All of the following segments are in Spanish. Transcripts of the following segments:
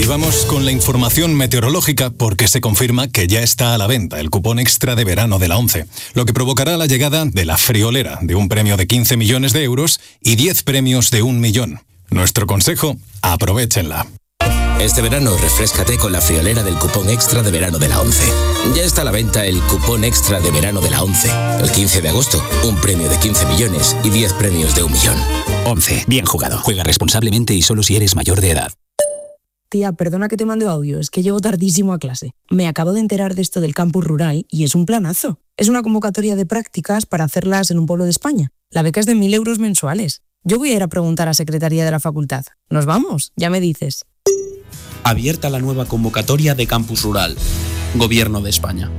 vamos con la información meteorológica porque se confirma que ya está a la venta el cupón extra de verano de la ONCE, lo que provocará la llegada de la friolera de un premio de 15 millones de euros y 10 premios de 1 millón. Nuestro consejo, aprovéchenla. Este verano refréscate con la friolera del cupón extra de verano de la ONCE. Ya está a la venta el cupón extra de verano de la ONCE. El 15 de agosto, un premio de 15 millones y 10 premios de 1 millón. ONCE, bien jugado. Juega responsablemente y solo si eres mayor de edad. Tía, perdona que te mande audio, es que llego tardísimo a clase. Me acabo de enterar de esto del campus rural y es un planazo. Es una convocatoria de prácticas para hacerlas en un pueblo de España. La beca es de 1.000 euros mensuales. Yo voy a ir a preguntar a Secretaría de la Facultad. ¿Nos vamos? Ya me dices. Abierta la nueva convocatoria de Campus Rural. Gobierno de España.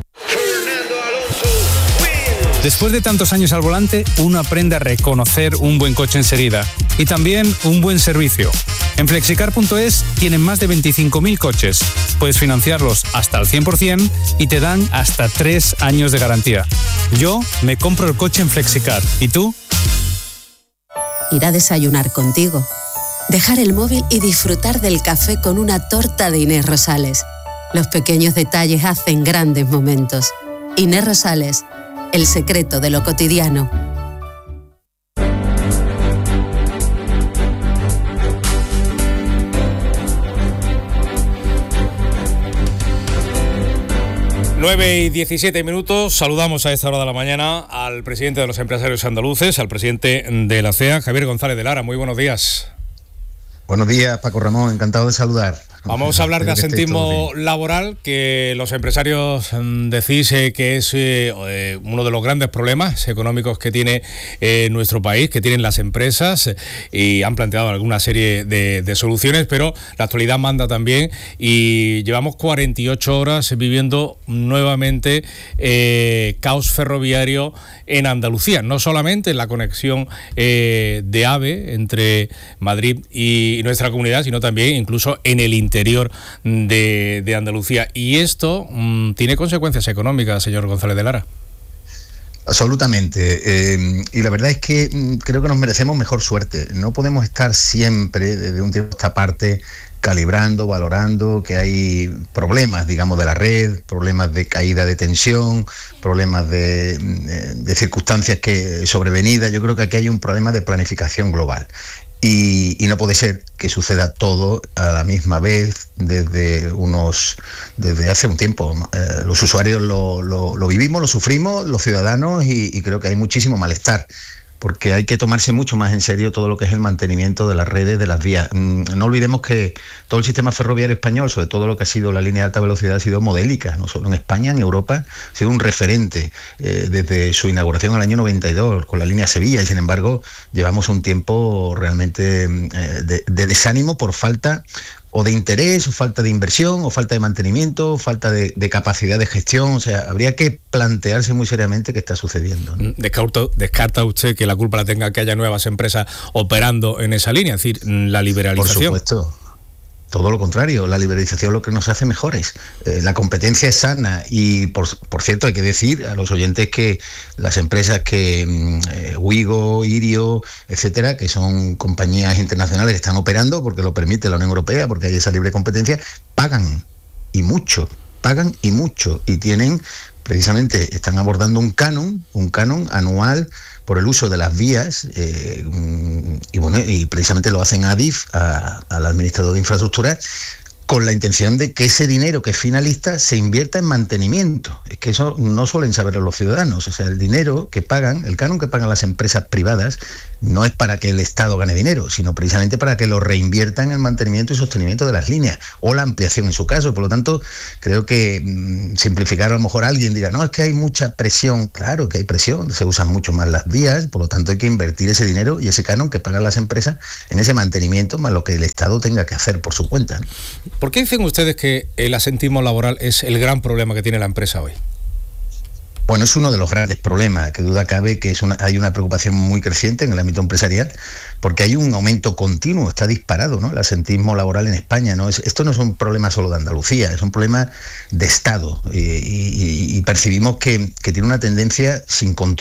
Después de tantos años al volante, uno aprende a reconocer un buen coche enseguida y también un buen servicio. En Flexicar.es tienen más de 25.000 coches. Puedes financiarlos hasta el 100% y te dan hasta 3 años de garantía. Yo me compro el coche en Flexicar. ¿Y tú? Ir a desayunar contigo. Dejar el móvil y disfrutar del café con una torta de Inés Rosales. Los pequeños detalles hacen grandes momentos. Inés Rosales, el secreto de lo cotidiano. Nueve y 17 minutos. Saludamos a esta hora de la mañana al presidente de los empresarios andaluces, al presidente de la CEA, Javier González de Lara. Muy buenos días. Buenos días, Paco Ramón, encantado de saludar. Vamos a hablar de asentismo laboral, que los empresarios decís que es uno de los grandes problemas económicos que tiene nuestro país, que tienen las empresas, y han planteado alguna serie de soluciones, pero la actualidad manda también y llevamos 48 horas viviendo nuevamente caos ferroviario en Andalucía, no solamente en la conexión de AVE entre Madrid y nuestra comunidad, sino también incluso en el interior de Andalucía. Y esto tiene consecuencias económicas, señor González de Lara. Absolutamente. Y la verdad es que creo que nos merecemos mejor suerte. No podemos estar siempre, desde un tiempo a esta parte, calibrando, valorando que hay problemas, digamos, de la red, problemas de caída de tensión, problemas de circunstancias sobrevenidas. Yo creo que aquí hay un problema de planificación global. Y no puede ser que suceda todo a la misma vez desde hace un tiempo. Los usuarios lo vivimos, lo sufrimos, los ciudadanos, y creo que hay muchísimo malestar, porque hay que tomarse mucho más en serio todo lo que es el mantenimiento de las redes, de las vías. No olvidemos que todo el sistema ferroviario español, sobre todo lo que ha sido la línea de alta velocidad, ha sido modélica, no solo en España, en Europa, ha sido un referente desde su inauguración en el año 92 con la línea Sevilla, y sin embargo llevamos un tiempo realmente de desánimo por falta o de interés, o falta de inversión, o falta de mantenimiento, o falta de capacidad de gestión. O sea, habría que plantearse muy seriamente qué está sucediendo, ¿no? ¿Descarta usted que la culpa la tenga que haya nuevas empresas operando en esa línea? Es decir, la liberalización. Por supuesto. Todo lo contrario, la liberalización lo que nos hace mejores. La competencia es sana y, por cierto, hay que decir a los oyentes que las empresas que Wigo, Irio, etcétera, que son compañías internacionales que están operando porque lo permite la Unión Europea, porque hay esa libre competencia, pagan y mucho, y tienen, precisamente, están abordando un canon anual por el uso de las vías, y precisamente lo hacen ADIF, al administrador de infraestructura, con la intención de que ese dinero que es finalista se invierta en mantenimiento. Es que eso no suelen saberlo los ciudadanos. O sea, el dinero que pagan, el canon que pagan las empresas privadas, no es para que el Estado gane dinero, sino precisamente para que lo reinviertan en el mantenimiento y sostenimiento de las líneas, o la ampliación en su caso. Por lo tanto, creo que simplificar, a lo mejor alguien dirá, no, es que hay mucha presión. Claro que hay presión, se usan mucho más las vías, por lo tanto hay que invertir ese dinero y ese canon que pagan las empresas en ese mantenimiento, más lo que el Estado tenga que hacer por su cuenta, ¿no? ¿Por qué dicen ustedes que el asentismo laboral es el gran problema que tiene la empresa hoy? Bueno, es uno de los grandes problemas, que duda cabe que hay una preocupación muy creciente en el ámbito empresarial, porque hay un aumento continuo, está disparado, ¿no?, el asentismo laboral en España, ¿no? Esto no es un problema solo de Andalucía, es un problema de Estado, y percibimos que tiene una tendencia sin control.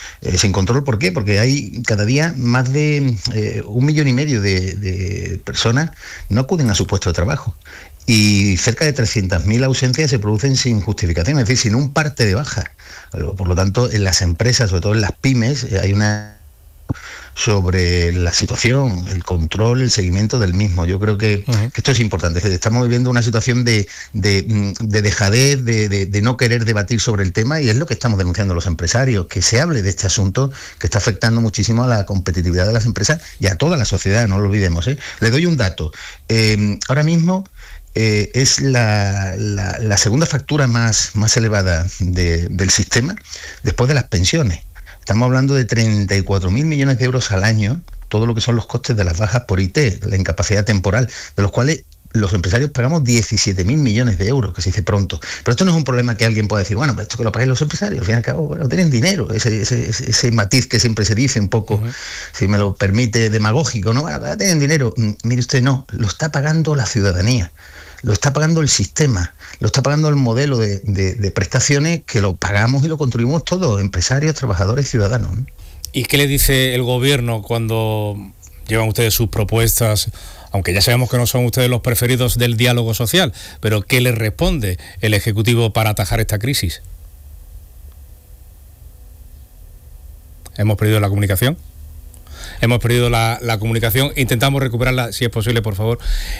sin control. ¿Por qué? Porque hay cada día más de 1,5 millones de personas no acuden a su puesto de trabajo. Y cerca de 300.000 ausencias se producen sin justificación, es decir, sin un parte de baja. Por lo tanto, en las empresas, sobre todo en las pymes, hay una sobre la situación, el control, el seguimiento del mismo. Yo creo que esto es importante. Estamos viviendo una situación de dejadez, de no querer debatir sobre el tema, y es lo que estamos denunciando los empresarios, que se hable de este asunto que está afectando muchísimo a la competitividad de las empresas y a toda la sociedad, no lo olvidemos. Le doy un dato. Ahora mismo es la segunda factura más elevada del sistema, después de las pensiones. Estamos hablando de 34.000 millones de euros al año, todo lo que son los costes de las bajas por IT, la incapacidad temporal, de los cuales los empresarios pagamos 17.000 millones de euros, que se dice pronto. Pero esto no es un problema que alguien pueda decir, bueno, esto que lo paguen los empresarios, al fin y al cabo, bueno, tienen dinero, ese matiz que siempre se dice un poco, si me lo permite, demagógico, ¿no? Bueno, tienen dinero. Mire usted, no, lo está pagando la ciudadanía. Lo está pagando el sistema, lo está pagando el modelo de prestaciones que lo pagamos y lo contribuimos todos, empresarios, trabajadores, ciudadanos. ¿Y qué le dice el gobierno cuando llevan ustedes sus propuestas, aunque ya sabemos que no son ustedes los preferidos del diálogo social, pero qué les responde el Ejecutivo para atajar esta crisis? ¿Hemos perdido la comunicación? Hemos perdido la comunicación, intentamos recuperarla, si es posible, por favor,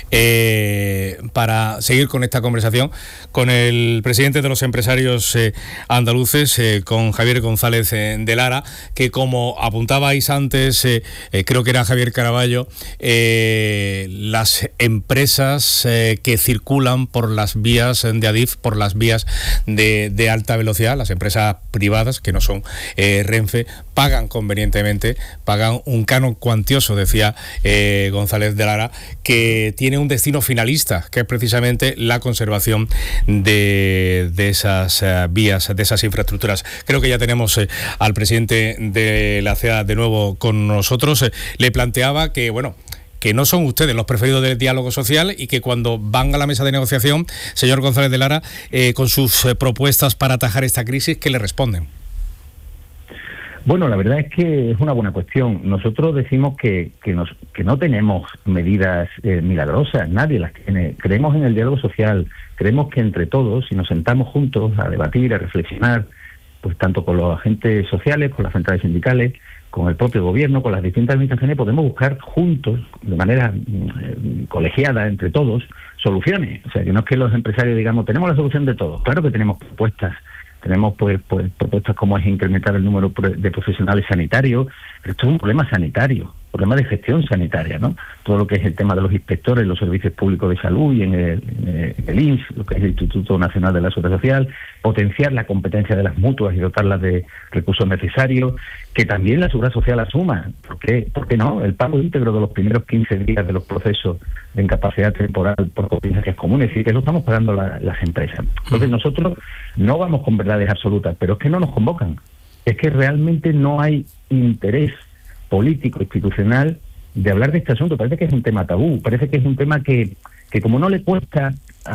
para seguir con esta conversación con el presidente de los empresarios andaluces, con Javier González de Lara, que, como apuntabais antes, creo que era Javier Caraballo, las empresas que circulan por las vías de Adif, por las vías de alta velocidad, las empresas privadas, que no son Renfe, pagan convenientemente, pagan un canon cuantioso, decía González de Lara, que tiene un destino finalista, que es precisamente la conservación de esas vías, de esas infraestructuras. Creo que ya tenemos al presidente de la CEA de nuevo con nosotros. Le planteaba que, bueno, que no son ustedes los preferidos del diálogo social y que cuando van a la mesa de negociación, señor González de Lara, con sus propuestas para atajar esta crisis, ¿qué le responden? Bueno, la verdad es que es una buena cuestión. Nosotros decimos que no tenemos medidas milagrosas, nadie las tiene. Creemos en el diálogo social, creemos que entre todos, si nos sentamos juntos a debatir, a reflexionar, pues tanto con los agentes sociales, con las centrales sindicales, con el propio gobierno, con las distintas administraciones, podemos buscar juntos, de manera colegiada entre todos, soluciones. O sea, que no es que los empresarios digamos, tenemos la solución de todo. Claro que tenemos propuestas. Tenemos pues propuestas como es incrementar el número de profesionales sanitarios, pero esto es un problema sanitario, problema de gestión sanitaria, ¿no? Todo lo que es el tema de los inspectores, los servicios públicos de salud y en el INS, lo que es el Instituto Nacional de la Seguridad Social, potenciar la competencia de las mutuas y dotarlas de recursos necesarios, que también la Seguridad Social asuma, ¿por qué no? El pago íntegro de los primeros 15 días de los procesos de incapacidad temporal por contingencias comunes, y que eso estamos pagando las empresas. Entonces nosotros no vamos con verdades absolutas, pero es que no nos convocan, es que realmente no hay interés político, institucional, de hablar de este asunto. Parece que es un tema tabú, parece que es un tema que como no le cuesta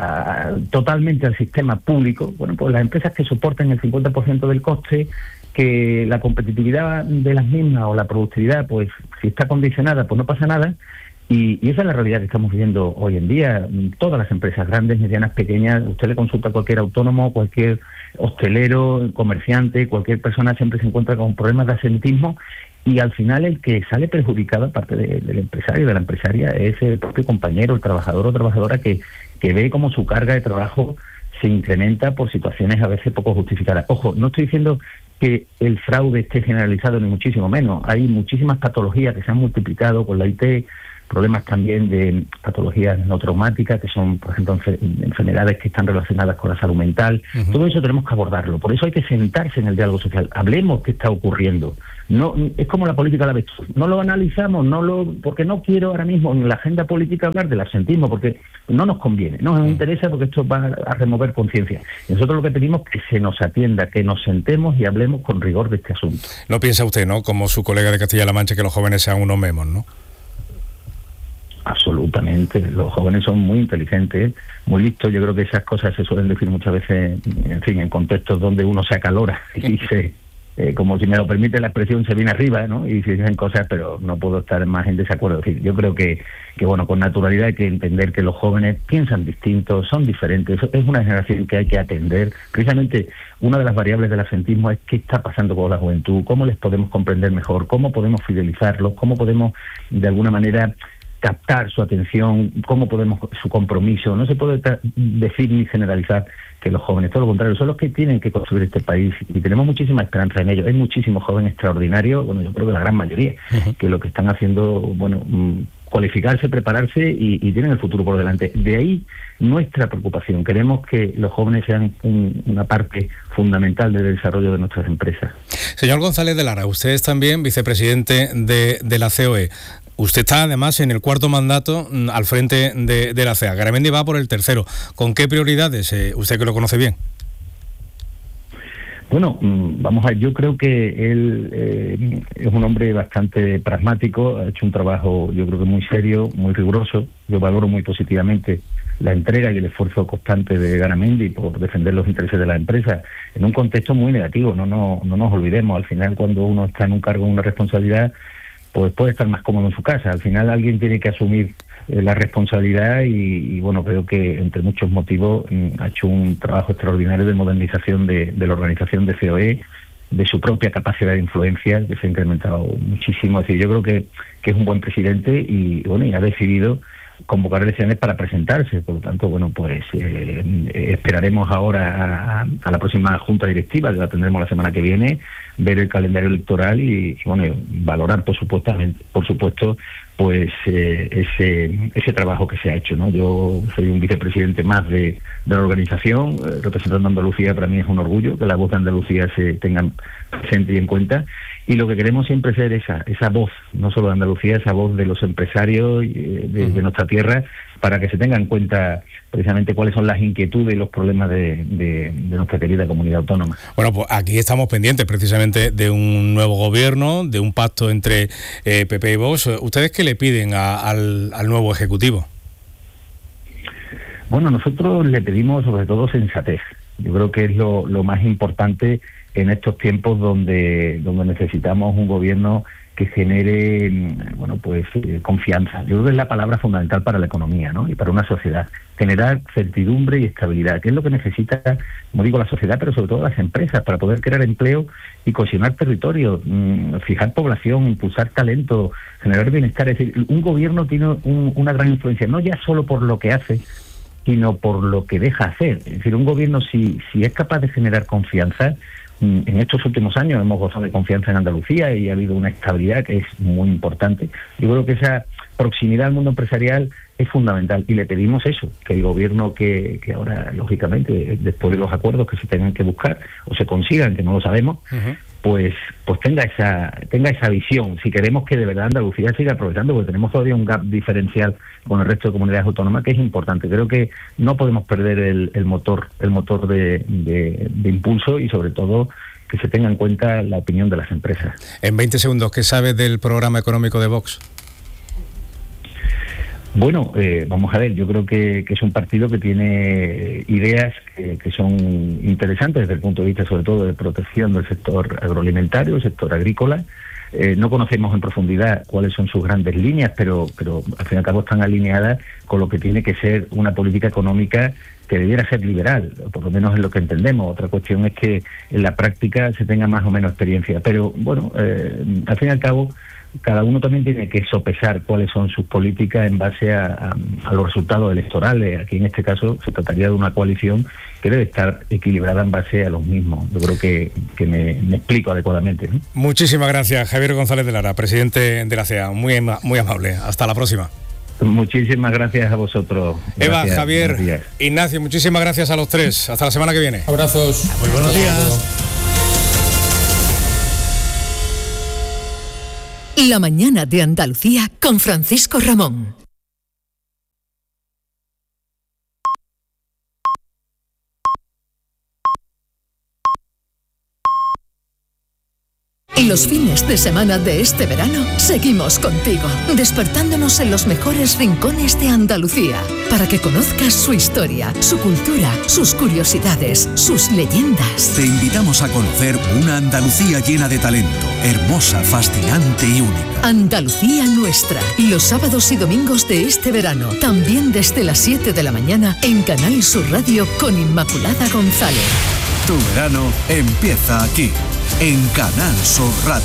totalmente al sistema público, bueno, pues las empresas que soportan el 50% del coste, que la competitividad de las mismas o la productividad, pues si está condicionada, pues no pasa nada. Y esa es la realidad que estamos viviendo hoy en día. Todas las empresas, grandes, medianas, pequeñas, usted le consulta a cualquier autónomo, cualquier hostelero, comerciante, cualquier persona siempre se encuentra con problemas de absentismo, y al final el que sale perjudicado, aparte del empresario, de la empresaria, es el propio compañero, el trabajador o trabajadora que ve cómo su carga de trabajo se incrementa por situaciones a veces poco justificadas. Ojo, no estoy diciendo que el fraude esté generalizado, ni muchísimo menos. Hay muchísimas patologías que se han multiplicado con la IT, problemas también de patologías no traumáticas, que son, por ejemplo, enfermedades que están relacionadas con la salud mental. Todo eso tenemos que abordarlo. Por eso hay que sentarse en el diálogo social. Hablemos qué está ocurriendo. No es como la política de la avestruz. No lo analizamos, porque no quiero ahora mismo en la agenda política hablar del absentismo, porque no nos conviene, no nos interesa, porque esto va a remover conciencia. Nosotros lo que pedimos es que se nos atienda, que nos sentemos y hablemos con rigor de este asunto. No piensa usted, ¿no?, como su colega de Castilla-La Mancha, que los jóvenes sean unos memos, ¿no? Absolutamente, los jóvenes son muy inteligentes, muy listos. Yo creo que esas cosas se suelen decir muchas veces, en fin, en contextos donde uno se acalora y como si me lo permite la expresión, se viene arriba, ¿no? Y se dicen cosas, pero no puedo estar más en desacuerdo. Es decir, yo creo que bueno, con naturalidad hay que entender que los jóvenes piensan distintos, son diferentes. Es una generación que hay que atender. Precisamente una de las variables del absentismo es qué está pasando con la juventud, cómo les podemos comprender mejor, cómo podemos fidelizarlos, cómo podemos, de alguna manera, captar su atención, cómo podemos su compromiso. No se puede decir ni generalizar que los jóvenes, todo lo contrario, son los que tienen que construir este país y tenemos muchísima esperanza en ellos. Hay muchísimos jóvenes extraordinarios, bueno, yo creo que la gran mayoría, que lo que están haciendo, bueno, cualificarse, prepararse y tienen el futuro por delante. De ahí nuestra preocupación. Queremos que los jóvenes sean una parte fundamental del desarrollo de nuestras empresas. Señor González de Lara, usted es también vicepresidente de la COE. Usted está además en el cuarto mandato al frente de la CEA. Garamendi va por el tercero. ¿Con qué prioridades? Usted que lo conoce bien. Bueno, vamos a ver, yo creo que él es un hombre bastante pragmático, ha hecho un trabajo yo creo que muy serio, muy riguroso. Yo valoro muy positivamente la entrega y el esfuerzo constante de Garamendi por defender los intereses de la empresa en un contexto muy negativo. No nos olvidemos, al final cuando uno está en un cargo, en una responsabilidad, pues puede estar más cómodo en su casa. Al final alguien tiene que asumir la responsabilidad y bueno, creo que entre muchos motivos ha hecho un trabajo extraordinario de modernización de la organización de COE, de su propia capacidad de influencia, que se ha incrementado muchísimo. Es decir, yo creo que es un buen presidente y bueno, y ha decidido convocar elecciones para presentarse. Por lo tanto, bueno, pues esperaremos ahora a la próxima junta directiva, que la tendremos la semana que viene, ver el calendario electoral y bueno, valorar por supuesto pues ese trabajo que se ha hecho, ¿no? Yo soy un vicepresidente más de la organización, representando a Andalucía. Para mí es un orgullo que la voz de Andalucía se tenga presente y en cuenta, y lo que queremos siempre es ser esa voz, no solo de Andalucía, esa voz de los empresarios de nuestra tierra, para que se tenga en cuenta precisamente cuáles son las inquietudes y los problemas de nuestra querida comunidad autónoma. Bueno, pues aquí estamos pendientes precisamente de un nuevo gobierno, de un pacto entre PP y Vox. ¿Ustedes qué le piden al nuevo Ejecutivo? Bueno, nosotros le pedimos sobre todo sensatez. Yo creo que es lo más importante en estos tiempos donde necesitamos un gobierno que genere, bueno, pues confianza. Yo creo que es la palabra fundamental para la economía, ¿no? Y para una sociedad. Generar certidumbre y estabilidad, que es lo que necesita, como digo, la sociedad, pero sobre todo las empresas, para poder crear empleo y cohesionar territorio, fijar población, impulsar talento, generar bienestar. Es decir, un gobierno tiene una gran influencia, no ya solo por lo que hace, sino por lo que deja hacer. Es decir, un gobierno, si es capaz de generar confianza, en estos últimos años hemos gozado de confianza en Andalucía y ha habido una estabilidad que es muy importante. Yo creo que esa proximidad al mundo empresarial es fundamental y le pedimos eso, que el gobierno que ahora, lógicamente, después de los acuerdos que se tengan que buscar o se consigan, que no lo sabemos, pues tenga esa visión. Si queremos que de verdad Andalucía siga aprovechando, porque tenemos todavía un gap diferencial con el resto de comunidades autónomas que es importante. Creo que no podemos perder el motor de impulso y sobre todo que se tenga en cuenta la opinión de las empresas. En 20 segundos, ¿qué sabe del programa económico de Vox? Bueno, vamos a ver, yo creo que es un partido que tiene ideas que son interesantes desde el punto de vista sobre todo de protección del sector agroalimentario, el sector agrícola. No conocemos en profundidad cuáles son sus grandes líneas, pero al fin y al cabo están alineadas con lo que tiene que ser una política económica que debiera ser liberal, por lo menos es lo que entendemos. Otra cuestión es que en la práctica se tenga más o menos experiencia. Pero bueno, al fin y al cabo, cada uno también tiene que sopesar cuáles son sus políticas en base a los resultados electorales. Aquí en este caso se trataría de una coalición que debe estar equilibrada en base a los mismos. Yo creo que me explico adecuadamente, ¿no? Muchísimas gracias, Javier González de Lara, presidente de la CEA. Muy amable. Hasta la próxima. Muchísimas gracias a vosotros. Eva, Javier, Ignacio, muchísimas gracias a los tres. Hasta la semana que viene. Abrazos. Muy buenos días. La mañana de Andalucía con Francisco Ramón. Y los fines de semana de este verano seguimos contigo, despertándonos en los mejores rincones de Andalucía, para que conozcas su historia, su cultura, sus curiosidades, sus leyendas. Te invitamos a conocer una Andalucía llena de talento, hermosa, fascinante y única. Andalucía nuestra, los sábados y domingos de este verano, también desde las 7 de la mañana en Canal Sur Radio con Inmaculada González. Tu verano empieza aquí, en Canal Sur Radio.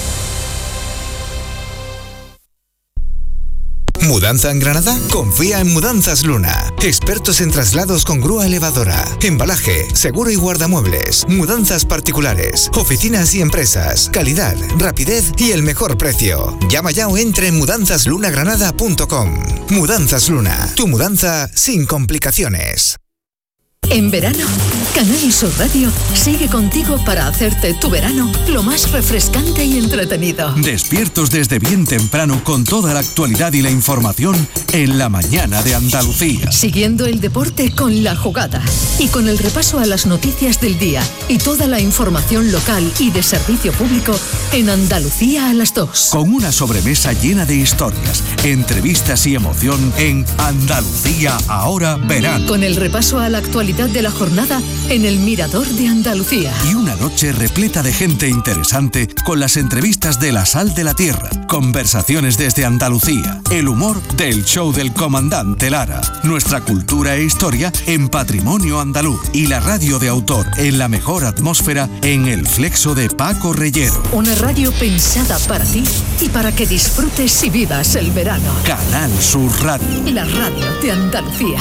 ¿Mudanza en Granada? Confía en Mudanzas Luna. Expertos en traslados con grúa elevadora, embalaje, seguro y guardamuebles, mudanzas particulares, oficinas y empresas, calidad, rapidez y el mejor precio. Llama ya o entre en mudanzaslunagranada.com. Mudanzas Luna, tu mudanza sin complicaciones. En verano, Canal Sur Radio sigue contigo para hacerte tu verano lo más refrescante y entretenido. Despiertos desde bien temprano con toda la actualidad y la información en la mañana de Andalucía. Siguiendo el deporte con La Jugada y con el repaso a las noticias del día y toda la información local y de servicio público en Andalucía a las 2. Con una sobremesa llena de historias, entrevistas y emoción en Andalucía ahora verano. Con el repaso a la actualidad de la jornada en el Mirador de Andalucía. Y una noche repleta de gente interesante con las entrevistas de La Sal de la Tierra, conversaciones desde Andalucía, el humor del show del comandante Lara, nuestra cultura e historia en Patrimonio Andaluz y la radio de autor en la mejor atmósfera en El Flexo de Paco Reyero. Una radio pensada para ti y para que disfrutes y vivas el verano. Canal Sur Radio. La radio de Andalucía.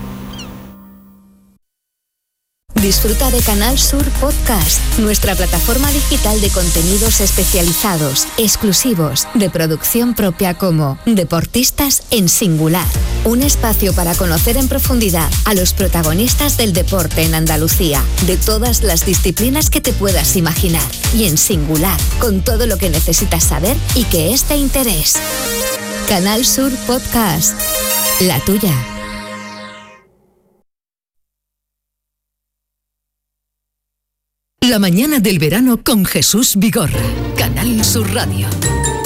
Disfruta de Canal Sur Podcast, nuestra plataforma digital de contenidos especializados, exclusivos, de producción propia como Deportistas en Singular. Un espacio para conocer en profundidad a los protagonistas del deporte en Andalucía, de todas las disciplinas que te puedas imaginar, y en singular, con todo lo que necesitas saber y que es de interés. Canal Sur Podcast, la tuya. La mañana del verano con Jesús Vigorra, Canal Sur Radio.